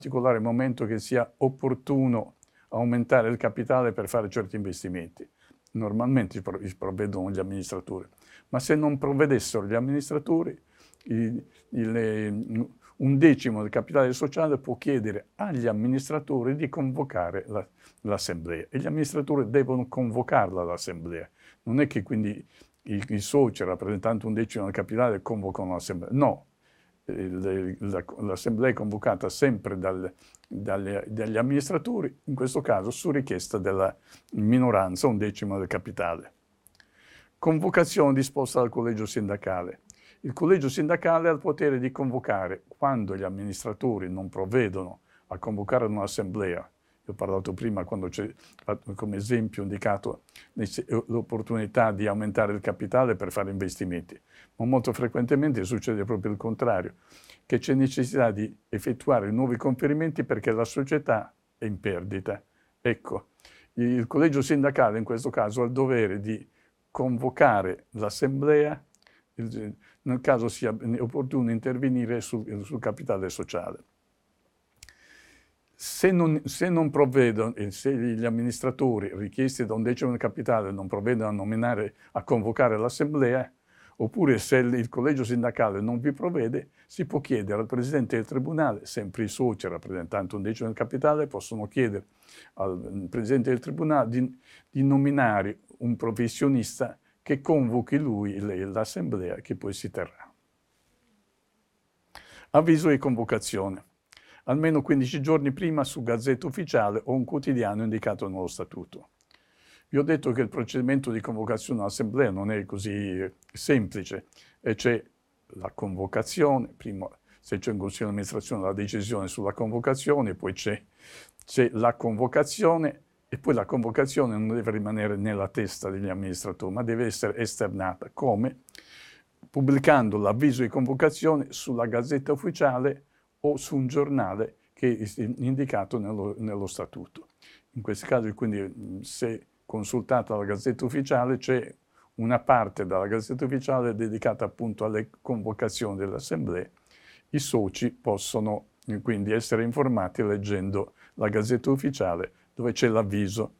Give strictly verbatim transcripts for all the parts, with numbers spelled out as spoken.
particolare momento che sia opportuno aumentare il capitale per fare certi investimenti. Normalmente provvedono gli amministratori, ma se non provvedessero gli amministratori, il, il, un decimo del capitale sociale può chiedere agli amministratori di convocare la, l'assemblea e gli amministratori devono convocarla l'assemblea. Non è che quindi i, i soci, rappresentanti un decimo del capitale, convocano l'assemblea. No, l'assemblea è convocata sempre dal, dalle, dagli amministratori, in questo caso su richiesta della minoranza, un decimo del capitale. Convocazione disposta dal collegio sindacale. Il collegio sindacale ha il potere di convocare, quando gli amministratori non provvedono a convocare un'assemblea. Io ho parlato prima, quando c'è come esempio indicato l'opportunità di aumentare il capitale per fare investimenti, ma molto frequentemente succede proprio il contrario, che c'è necessità di effettuare nuovi conferimenti perché la società è in perdita. Ecco, il collegio sindacale in questo caso ha il dovere di convocare l'assemblea nel caso sia opportuno intervenire sul, sul capitale sociale. Se non, se non provvedono, se gli amministratori richiesti da un decimo del capitale non provvedono a nominare, a convocare l'assemblea, oppure se il collegio sindacale non vi provvede, si può chiedere al presidente del tribunale, sempre i soci rappresentanti un decimo del capitale, possono chiedere al presidente del tribunale di, di nominare un professionista che convochi lui l'assemblea che poi si terrà. Avviso di convocazione. Almeno quindici giorni prima su Gazzetta Ufficiale o un quotidiano indicato nello statuto. Vi ho detto che il procedimento di convocazione all'assemblea non è così semplice, e c'è la convocazione, prima se c'è un consiglio di amministrazione la decisione sulla convocazione, poi c'è, c'è la convocazione e poi la convocazione non deve rimanere nella testa degli amministratori, ma deve essere esternata. Come? Pubblicando l'avviso di convocazione sulla Gazzetta Ufficiale o su un giornale che è indicato nello, nello statuto. In questi casi, quindi, se consultata la Gazzetta Ufficiale, c'è una parte della Gazzetta Ufficiale dedicata appunto alle convocazioni delle assemblee. I soci possono quindi essere informati leggendo la Gazzetta Ufficiale, dove c'è l'avviso.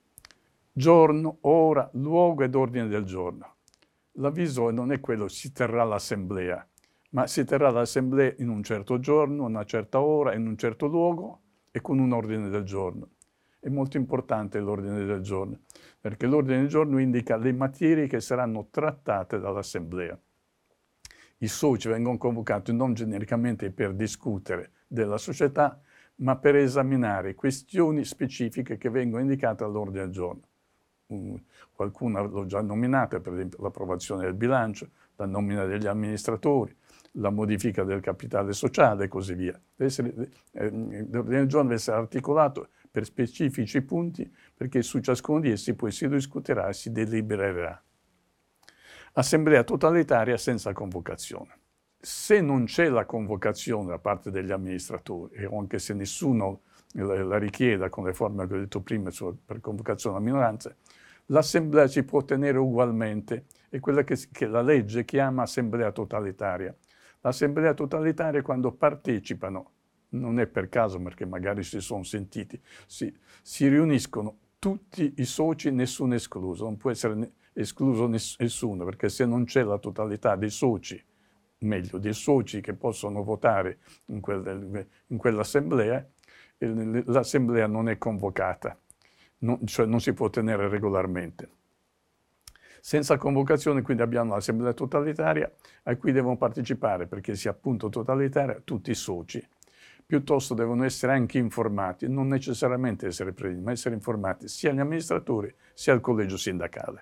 Giorno, ora, luogo ed ordine del giorno. L'avviso non è quello si terrà l'assemblea, ma si terrà l'assemblea in un certo giorno, una certa ora, in un certo luogo e con un ordine del giorno. È molto importante l'ordine del giorno, perché l'ordine del giorno indica le materie che saranno trattate dall'assemblea. I soci vengono convocati non genericamente per discutere della società, ma per esaminare questioni specifiche che vengono indicate all'ordine del giorno. Um, qualcuna l'ho già nominata, per esempio l'approvazione del bilancio, la nomina degli amministratori, la modifica del capitale sociale e così via. Essere, eh, l'ordine del giorno deve essere articolato per specifici punti, perché su ciascuno di essi poi si discuterà e si delibererà. Assemblea totalitaria senza convocazione. Se non c'è la convocazione da parte degli amministratori, e anche se nessuno la richieda con le forme che ho detto prima per convocazione della minoranza, l'assemblea si può tenere ugualmente, è quella che, che la legge chiama assemblea totalitaria. L'assemblea totalitaria è quando partecipano, non è per caso perché magari si sono sentiti, si, si riuniscono tutti i soci, nessuno escluso, non può essere escluso nessuno, perché se non c'è la totalità dei soci, meglio, dei soci che possono votare in, quel, in quell'assemblea, l'assemblea non è convocata, non, cioè non si può tenere regolarmente. Senza convocazione quindi abbiamo l'assemblea totalitaria a cui devono partecipare, perché sia appunto totalitaria, tutti i soci. Piuttosto devono essere anche informati, non necessariamente essere presenti, ma essere informati sia gli amministratori sia il collegio sindacale.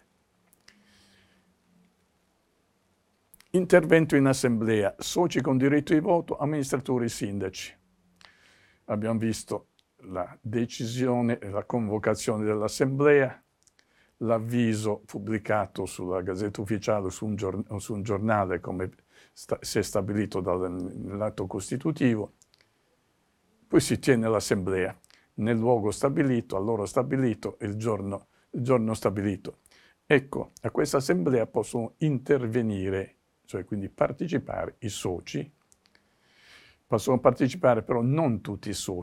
Intervento in assemblea, soci con diritto di voto, amministratori e sindaci. Abbiamo visto la decisione e la convocazione dell'assemblea, l'avviso pubblicato sulla Gazzetta Ufficiale o su un, giorn- su un giornale come sta- si è stabilito dall'atto costitutivo, poi si tiene l'assemblea nel luogo stabilito, all'ora stabilito e il giorno, il giorno stabilito. Ecco, a questa assemblea possono intervenire, cioè quindi partecipare i soci, Possono partecipare però non tutti i soci.